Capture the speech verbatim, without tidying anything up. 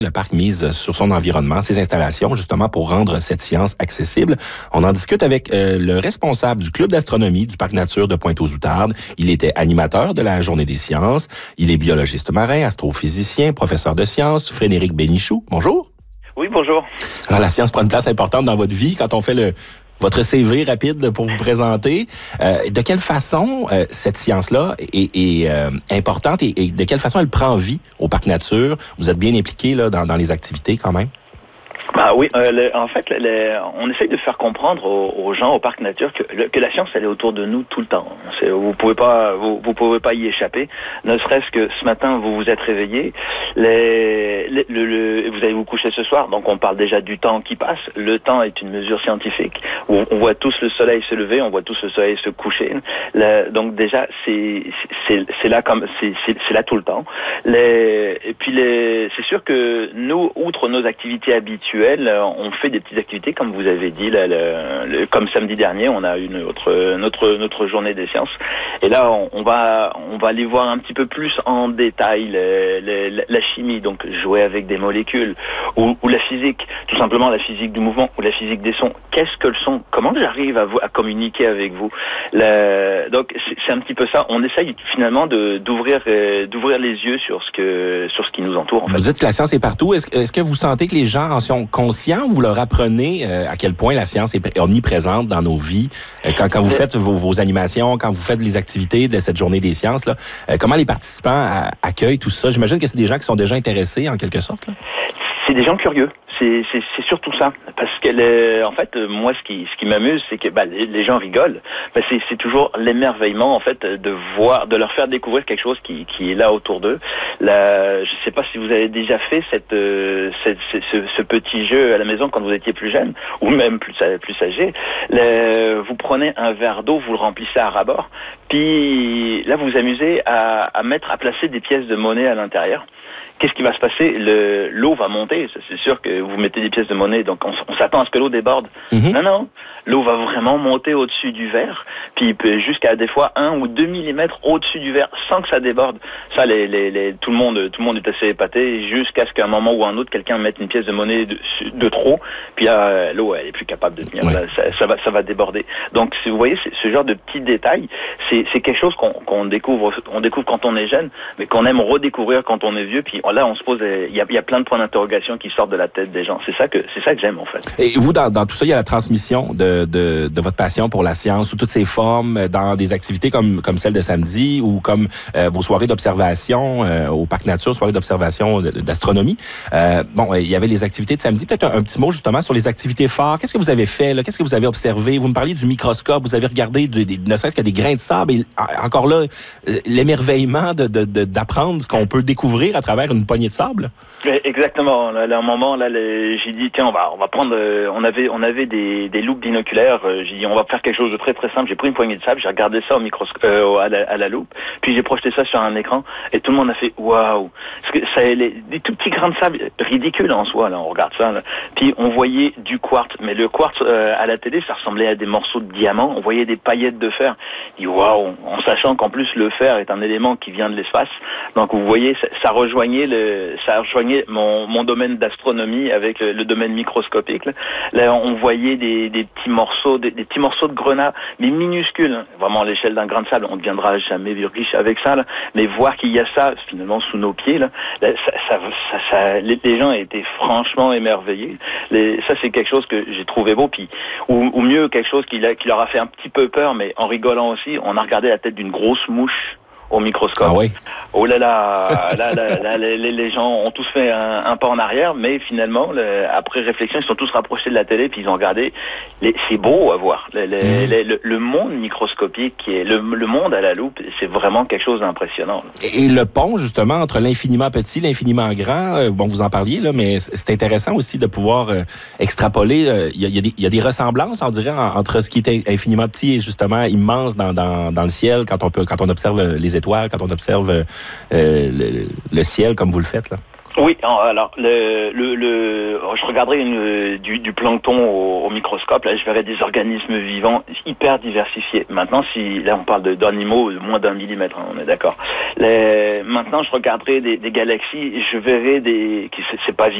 Le parc mise sur son environnement, ses installations, justement pour rendre cette science accessible. On en discute avec euh, le responsable du club d'astronomie du parc nature de Pointe-aux-Outardes. Il était animateur de la Journée des sciences. Il est biologiste marin, astrophysicien, professeur de sciences. Frédéric Bénichou, bonjour. Oui, bonjour. Alors, la science prend une place importante dans votre vie quand on fait le votre C V rapide pour vous présenter. Euh, de quelle façon euh, cette science-là est, est euh, importante et, et de quelle façon elle prend vie au parc nature? Vous êtes bien impliqué là, dans, dans les activités quand même? Bah oui, euh, le, en fait, le, on essaye de faire comprendre aux, aux gens au parc nature que, le, que la science elle est autour de nous tout le temps. C'est, vous pouvez pas, vous, vous pouvez pas y échapper. Ne serait-ce que ce matin vous vous êtes réveillé, les, les, le, le, vous allez vous coucher ce soir. Donc on parle déjà du temps qui passe. Le temps est une mesure scientifique. On, on voit tous le soleil se lever, on voit tous le soleil se coucher. Le, donc déjà c'est c'est, c'est là comme c'est, c'est, c'est là tout le temps. Les, et puis les, c'est sûr que nous, outre nos activités habituelles, on fait des petites activités comme vous avez dit là, le, le, comme samedi dernier on a une autre notre notre journée des sciences et là on, on va on va aller voir un petit peu plus en détail le, le, la chimie, donc jouer avec des molécules ou, ou la physique, tout simplement la physique du mouvement ou la physique des sons. Qu'est-ce que le son? Comment j'arrive à, vous, à communiquer avec vous? Le, donc c'est, c'est un petit peu ça. On essaye finalement de d'ouvrir euh, d'ouvrir les yeux sur ce que sur ce qui nous entoure. En fait. Vous dites que la science est partout. Est-ce, est-ce que vous sentez que les gens en sont conscients ou vous leur apprenez euh, à quel point la science est omniprésente dans nos vies? Euh, quand, quand vous faites vos, vos animations, quand vous faites les activités de cette journée des sciences, là, euh, comment les participants à, accueillent tout ça? J'imagine que c'est des gens qui sont déjà intéressés en quelque sorte. Là. C'est des gens curieux. C'est, c'est, c'est surtout ça. Parce que, en fait, moi, ce qui, ce qui m'amuse, c'est que bah, les, les gens rigolent. Ben, c'est, c'est toujours l'émerveillement, en fait, de voir, de leur faire découvrir quelque chose qui, qui est là autour d'eux. Là, je ne sais pas si vous avez déjà fait cette, euh, cette, ce, ce petit jeu à la maison quand vous étiez plus jeune, ou même plus, plus âgé. Là, vous prenez un verre d'eau, vous le remplissez à ras-bord, puis là, vous vous amusez à, à mettre, à placer des pièces de monnaie à l'intérieur. Qu'est-ce qui va se passer? Le, l'eau va monter. C'est sûr que vous mettez des pièces de monnaie, donc on, on s'attend à ce que l'eau déborde. Mm-hmm. Non, non. L'eau va vraiment monter au-dessus du verre, puis jusqu'à des fois un ou deux millimètres au-dessus du verre, sans que ça déborde. Ça, les, les, les, tout le monde, tout le monde est assez épaté, jusqu'à ce qu'à un moment ou un autre, quelqu'un mette une pièce de monnaie de, de trop, puis là, l'eau, elle est plus capable de tenir. Ouais. Là, ça, ça va, ça va déborder. Donc, vous voyez, ce genre de petits détails, c'est, c'est quelque chose qu'on, qu'on découvre, on découvre quand on est jeune, mais qu'on aime redécouvrir quand on est vieux. Puis là, on se pose, il y a, il y a plein de points d'interrogation qui sortent de la tête des gens. C'est ça que, c'est ça que j'aime en fait. Et vous, dans, dans tout ça, il y a la transmission de, de, de votre passion pour la science sous toutes ses formes, dans des activités comme, comme celle de samedi ou comme euh, vos soirées d'observation euh, au parc nature, soirées d'observation d'astronomie. Euh, bon, il y avait les activités de samedi. Peut-être un, un petit mot justement sur les activités phares. Qu'est-ce que vous avez fait là? Qu'est-ce que vous avez observé? Vous me parliez du microscope. Vous avez regardé de, de, ne serait-ce que des grains de sable. Et encore là, l'émerveillement de, de, de, d'apprendre ce qu'on peut découvrir à travers une poignée de sable. Exactement. Là, là, un moment, là, les, j'ai dit tiens, on va, on va prendre. Euh, on avait, on avait des, des loupes binoculaires. Euh, j'ai dit on va faire quelque chose de très très simple. J'ai pris une poignée de sable, j'ai regardé ça au microscope, euh, à, la, à la loupe, puis j'ai projeté ça sur un écran et tout le monde a fait waouh. Parce que ça, les, des tout petits grains de sable ridicules en soi. Là, on regarde ça. Là. Puis on voyait du quartz, mais le quartz euh, à la télé, ça ressemblait à des morceaux de diamant. On voyait des paillettes de fer. Et waouh, en sachant qu'en plus le fer est un élément qui vient de l'espace. Donc vous voyez, ça, ça rejoignait le, ça rejoignait mon, mon domaine d'astronomie avec le, le domaine microscopique. Là. Là, on voyait des, des petits morceaux, des, des petits morceaux de grenat, mais minuscules. Hein. Vraiment à l'échelle d'un grain de sable, on ne deviendra jamais riche avec ça. Là. Mais voir qu'il y a ça finalement sous nos pieds, là, là ça, ça, ça, ça, les, les gens étaient franchement émerveillés. Les, ça, c'est quelque chose que j'ai trouvé beau. Puis, ou, ou mieux, quelque chose qui, qui leur a fait un petit peu peur, mais en rigolant aussi, on a regardé la tête d'une grosse mouche au microscope. Ah oui. Oh là là, là, là, là les, les gens ont tous fait un, un pas en arrière, mais finalement, le, après réflexion, ils sont tous rapprochés de la télé, puis ils ont regardé. Les, c'est beau à voir. Le, le, mmh. le, le monde microscopique, qui est le, le monde à la loupe, c'est vraiment quelque chose d'impressionnant. Et, et le pont, justement, entre l'infiniment petit, l'infiniment grand, euh, bon, vous en parliez, là, mais c'est intéressant aussi de pouvoir euh, extrapoler. Il euh, y, y, y a des ressemblances, on dirait, en, entre ce qui est infiniment petit et justement immense dans, dans, dans le ciel, quand on peut, quand on observe les étoiles, quand on observe euh, le, le ciel comme vous le faites, là. Oui, alors le, le, le je regarderai une, du, du plancton au, au microscope, là je verrai des organismes vivants hyper diversifiés. Maintenant, si là on parle de, d'animaux de moins d'un millimètre, hein, on est d'accord. Les, maintenant, je regarderai des, des galaxies, je verrai des qui c'est, c'est pas